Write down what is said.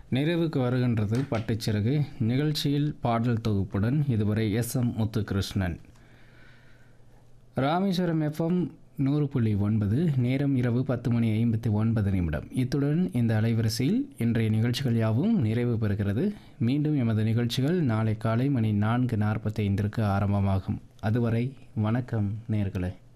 நிறைவுக்கு வருகின்றது பட்டுச்சிறகு நிகழ்ச்சியில் பாடல் தொகுப்புடன் இதுவரை எஸ்.எம். முத்துகிருஷ்ணன். ராமேஸ்வரம் எஃப்எம் 100.9 நேரம் இரவு 10:59. இத்துடன் இந்த அலைவரிசையில் இன்றைய நிகழ்ச்சிகள் யாவும் நிறைவு பெறுகிறது. மீண்டும் எமது நிகழ்ச்சிகள் நாளை காலை மணி 4:45 ஆரம்பமாகும். அதுவரை வணக்கம் நேயர்களே.